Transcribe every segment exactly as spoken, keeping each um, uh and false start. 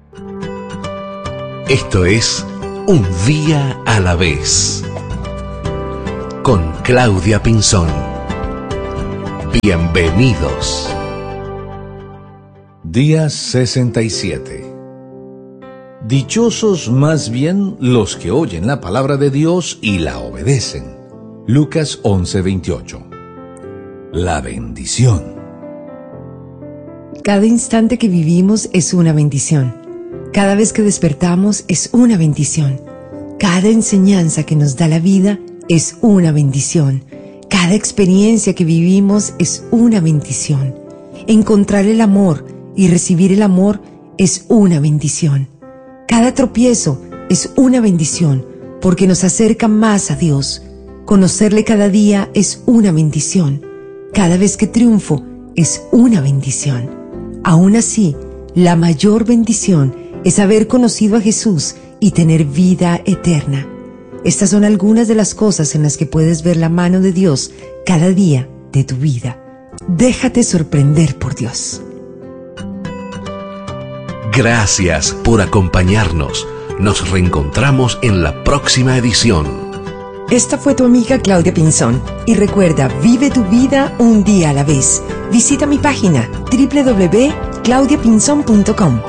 Esto es Un Día a la Vez, con Claudia Pinzón. Bienvenidos. Día sesenta y siete. Dichosos más bien los que oyen la palabra de Dios y la obedecen. Lucas once veintiocho. La bendición. Cada instante que vivimos es una bendición. Cada vez que despertamos es una bendición. Cada enseñanza que nos da la vida es una bendición. Cada experiencia que vivimos es una bendición. Encontrar el amor y recibir el amor es una bendición. Cada tropiezo es una bendición porque nos acerca más a Dios. Conocerle cada día es una bendición. Cada vez que triunfo es una bendición. Aún así, la mayor bendición es haber conocido a Jesús y tener vida eterna. Estas son algunas de las cosas en las que puedes ver la mano de Dios cada día de tu vida. Déjate sorprender por Dios. Gracias por acompañarnos. Nos reencontramos en la próxima edición. Esta fue tu amiga Claudia Pinzón. Y recuerda, vive tu vida un día a la vez. Visita mi página doble u doble u doble u punto claudia pinzón punto com.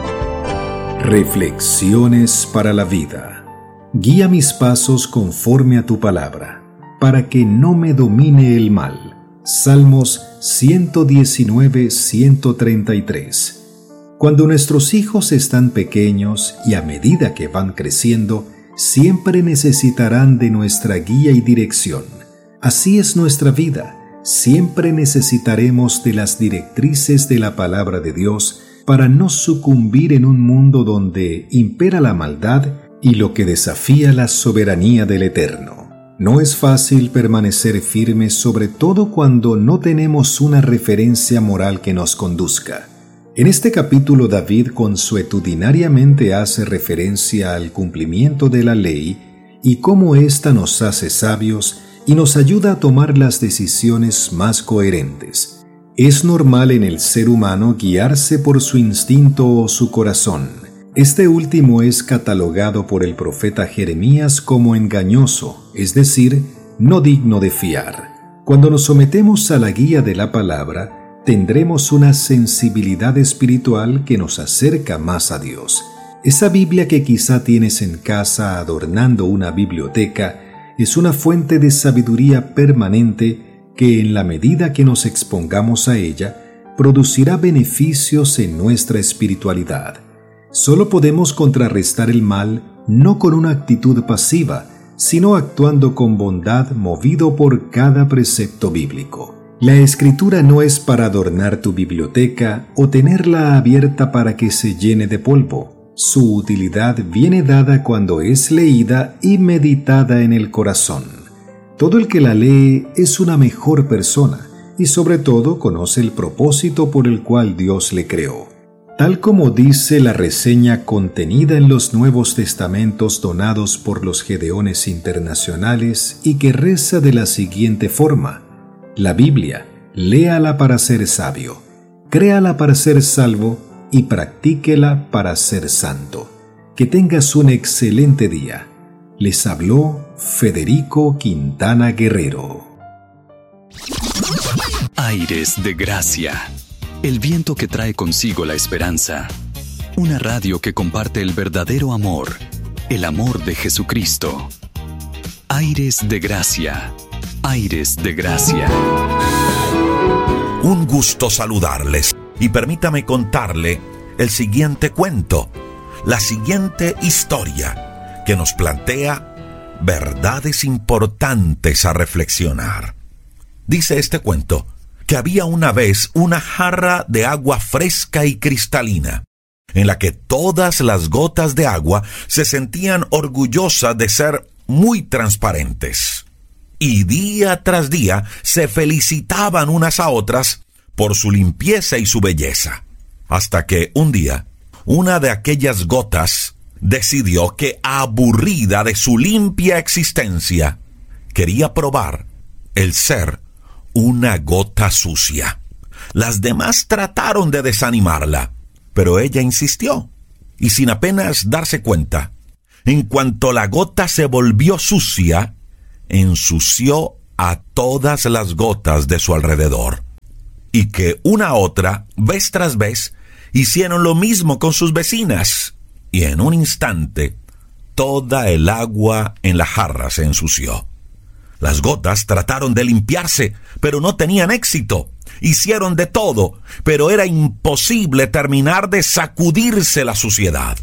Reflexiones para la vida. Guía mis pasos conforme a tu palabra, para que no me domine el mal. Salmos ciento diecinueve, ciento treinta y tres. Cuando nuestros hijos están pequeños y a medida que van creciendo, siempre necesitarán de nuestra guía y dirección. Así es nuestra vida. Siempre necesitaremos de las directrices de la palabra de Dios para no sucumbir en un mundo donde impera la maldad y lo que desafía la soberanía del Eterno. No es fácil permanecer firmes, sobre todo cuando no tenemos una referencia moral que nos conduzca. En este capítulo, David consuetudinariamente hace referencia al cumplimiento de la ley y cómo ésta nos hace sabios y nos ayuda a tomar las decisiones más coherentes. Es normal en el ser humano guiarse por su instinto o su corazón. Este último es catalogado por el profeta Jeremías como engañoso, es decir, no digno de fiar. Cuando nos sometemos a la guía de la palabra, tendremos una sensibilidad espiritual que nos acerca más a Dios. Esa Biblia que quizá tienes en casa adornando una biblioteca es una fuente de sabiduría permanente que, en la medida que nos expongamos a ella, producirá beneficios en nuestra espiritualidad. Solo podemos contrarrestar el mal no con una actitud pasiva, sino actuando con bondad, movido por cada precepto bíblico. La Escritura no es para adornar tu biblioteca o tenerla abierta para que se llene de polvo. Su utilidad viene dada cuando es leída y meditada en el corazón. Todo el que la lee es una mejor persona y sobre todo conoce el propósito por el cual Dios le creó. Tal como dice la reseña contenida en los Nuevos Testamentos donados por los Gedeones Internacionales y que reza de la siguiente forma: la Biblia, léala para ser sabio, créala para ser salvo y practíquela para ser santo. Que tengas un excelente día. Les habló Federico Quintana Guerrero. Aires de Gracia, el viento que trae consigo la esperanza. Una radio que comparte el verdadero amor, el amor de Jesucristo. Aires de Gracia. Aires de Gracia. Un gusto saludarles y permítame contarle el siguiente cuento, la siguiente historia que nos plantea verdades importantes a reflexionar. Dice este cuento que había una vez una jarra de agua fresca y cristalina, en la que todas las gotas de agua se sentían orgullosas de ser muy transparentes. Y día tras día se felicitaban unas a otras por su limpieza y su belleza. Hasta que un día, una de aquellas gotas decidió que, aburrida de su limpia existencia, quería probar el ser una gota sucia. Las demás trataron de desanimarla, pero ella insistió. y sin apenas darse cuenta, en cuanto la gota se volvió sucia, ensució a todas las gotas de su alrededor. Y que una a otra, vez tras vez, hicieron lo mismo con sus vecinas, y en un instante, toda el agua en la jarra se ensució. Las gotas trataron de limpiarse, pero no tenían éxito. Hicieron de todo, pero era imposible terminar de sacudirse la suciedad.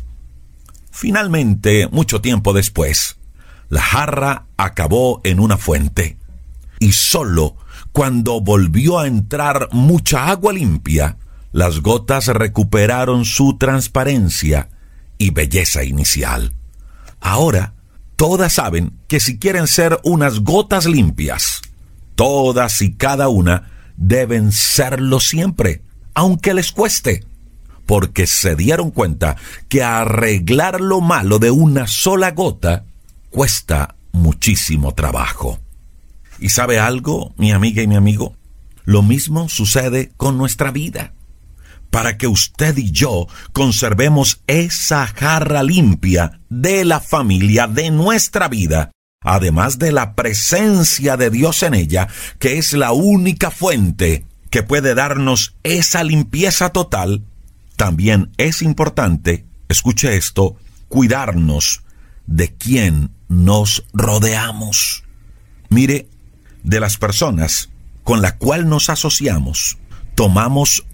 Finalmente, mucho tiempo después, la jarra acabó en una fuente, y solo cuando volvió a entrar mucha agua limpia, las gotas recuperaron su transparencia y belleza inicial. Ahora, todas saben que si quieren ser unas gotas limpias, todas y cada una deben serlo siempre, aunque les cueste, porque se dieron cuenta que arreglar lo malo de una sola gota cuesta muchísimo trabajo. ¿Y sabe algo, mi amiga y mi amigo? Lo mismo sucede con nuestra vida. Para que usted y yo conservemos esa jarra limpia de la familia, de nuestra vida, además de la presencia de Dios en ella, que es la única fuente que puede darnos esa limpieza total, también es importante, escuche esto, cuidarnos de quién nos rodeamos. Mire, de las personas con las cuales nos asociamos, tomamos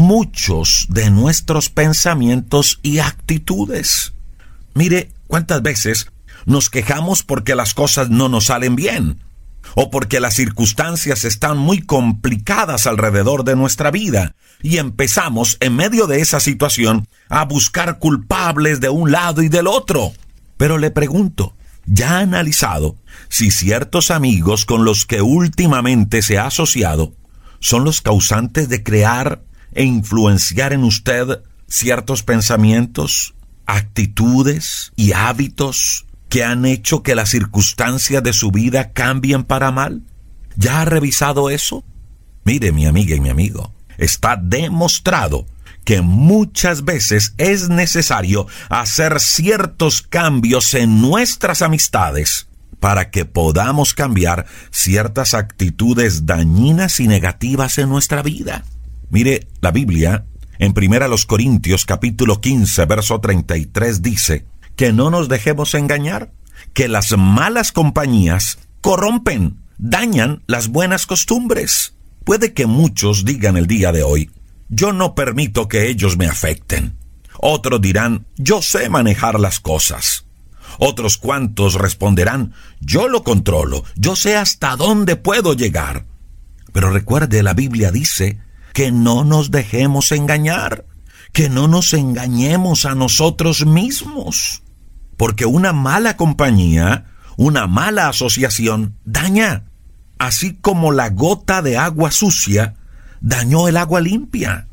muchos de nuestros pensamientos y actitudes. Mire, cuántas veces nos quejamos porque las cosas no nos salen bien, o porque las circunstancias están muy complicadas alrededor de nuestra vida, y empezamos, en medio de esa situación, a buscar culpables de un lado y del otro. Pero le pregunto, ¿ya ha analizado si ciertos amigos con los que últimamente se ha asociado son los causantes de crear e influenciar en usted ciertos pensamientos, actitudes y hábitos que han hecho que las circunstancias de su vida cambien para mal? ¿Ya ha revisado eso? Mire, mi amiga y mi amigo, está demostrado que muchas veces es necesario hacer ciertos cambios en nuestras amistades para que podamos cambiar ciertas actitudes dañinas y negativas en nuestra vida. Mire, la Biblia, en Primera los Corintios, capítulo quince, verso treinta y tres, dice que no nos dejemos engañar, que las malas compañías corrompen, dañan las buenas costumbres. Puede que muchos digan el día de hoy, yo no permito que ellos me afecten. Otros dirán, yo sé manejar las cosas. Otros cuantos responderán, yo lo controlo, yo sé hasta dónde puedo llegar. Pero recuerde, la Biblia dice que no nos dejemos engañar, que no nos engañemos a nosotros mismos, porque una mala compañía, una mala asociación daña, así como la gota de agua sucia dañó el agua limpia.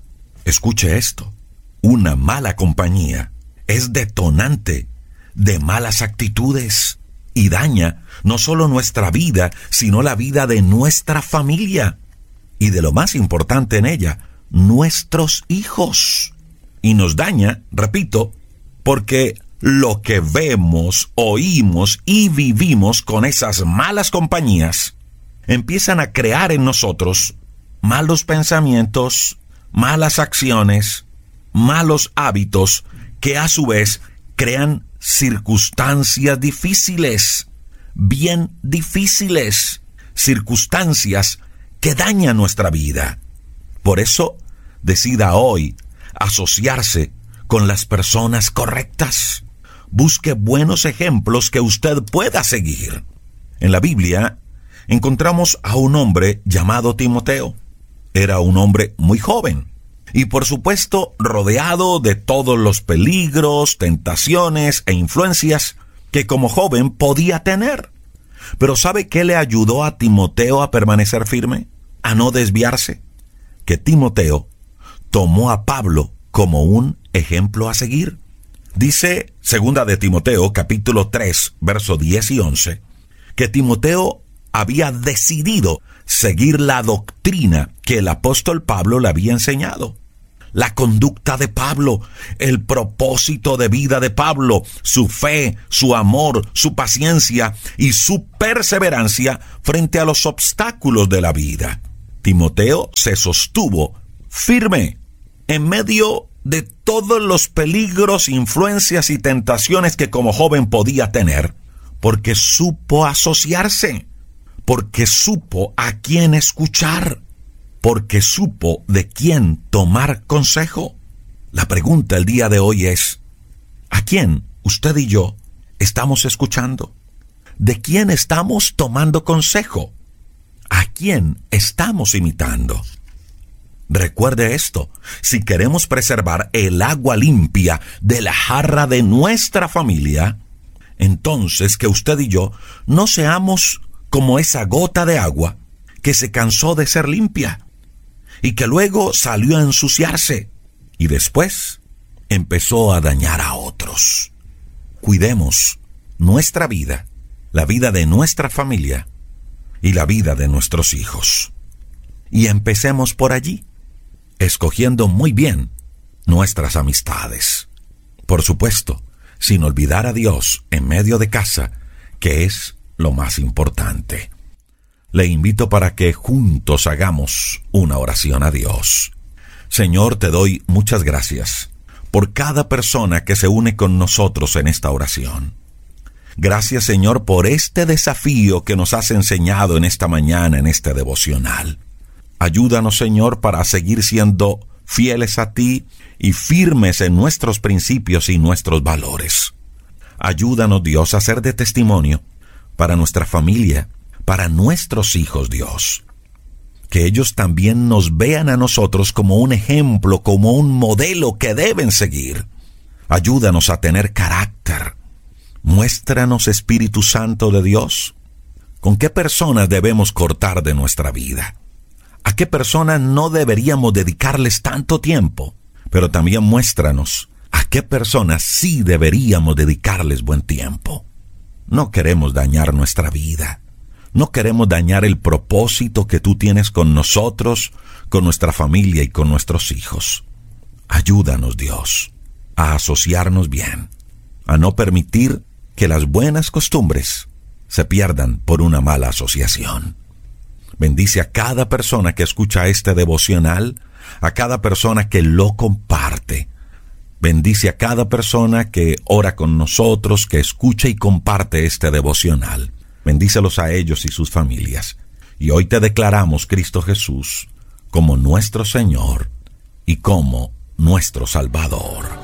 Escuche esto, una mala compañía es detonante de malas actitudes y daña no solo nuestra vida, sino la vida de nuestra familia. Y de lo más importante en ella, nuestros hijos. Y nos daña, repito, porque lo que vemos, oímos y vivimos con esas malas compañías empiezan a crear en nosotros malos pensamientos, malas acciones, malos hábitos que a su vez crean circunstancias difíciles, bien difíciles, circunstancias que dañan nuestra vida. Por eso, decida hoy asociarse con las personas correctas. Busque buenos ejemplos que usted pueda seguir. En la Biblia encontramos a un hombre llamado Timoteo. Era un hombre muy joven y, por supuesto, rodeado de todos los peligros, tentaciones e influencias que como joven podía tener. Pero ¿sabe qué le ayudó a Timoteo a permanecer firme? A no desviarse. Que Timoteo tomó a Pablo como un ejemplo a seguir. Dice segunda de Timoteo, capítulo tres, verso diez y once, que Timoteo había decidido seguir la doctrina que el apóstol Pablo le había enseñado. la conducta de Pablo, el propósito de vida de Pablo, su fe, su amor, su paciencia y su perseverancia frente a los obstáculos de la vida. Timoteo se sostuvo firme en medio de todos los peligros, influencias y tentaciones que como joven podía tener, porque supo asociarse, porque supo a quién escuchar, porque supo de quién tomar consejo. La pregunta el día de hoy es, ¿a quién usted y yo estamos escuchando? ¿De quién estamos tomando consejo? ¿A quién estamos imitando? Recuerde esto, si queremos preservar el agua limpia de la jarra de nuestra familia, entonces que usted y yo no seamos como esa gota de agua que se cansó de ser limpia y que luego salió a ensuciarse y después empezó a dañar a otros. Cuidemos nuestra vida, la vida de nuestra familia y la vida de nuestros hijos. Y empecemos por allí, escogiendo muy bien nuestras amistades. Por supuesto, sin olvidar a Dios en medio de casa, que es lo más importante. Le invito para que juntos hagamos una oración a Dios. Señor, te doy muchas gracias por cada persona que se une con nosotros en esta oración. Gracias, Señor, por este desafío que nos has enseñado en esta mañana, en este devocional. Ayúdanos, Señor, para seguir siendo fieles a ti y firmes en nuestros principios y nuestros valores. Ayúdanos, Dios, a ser de testimonio para nuestra familia, para nuestros hijos, Dios. Que ellos también nos vean a nosotros como un ejemplo, como un modelo que deben seguir. Ayúdanos a tener carácter. Muéstranos, Espíritu Santo de Dios, con qué personas debemos cortar de nuestra vida. ¿A qué personas no deberíamos dedicarles tanto tiempo? Pero también muéstranos a qué personas sí deberíamos dedicarles buen tiempo. No queremos dañar nuestra vida. No queremos dañar el propósito que tú tienes con nosotros, con nuestra familia y con nuestros hijos. Ayúdanos, Dios, a asociarnos bien, a no permitir que las buenas costumbres se pierdan por una mala asociación. Bendice a cada persona que escucha este devocional, a cada persona que lo comparte. Bendice a cada persona que ora con nosotros, que escucha y comparte este devocional. Bendícelos a ellos y sus familias. Y hoy te declaramos, Cristo Jesús, como nuestro Señor y como nuestro Salvador.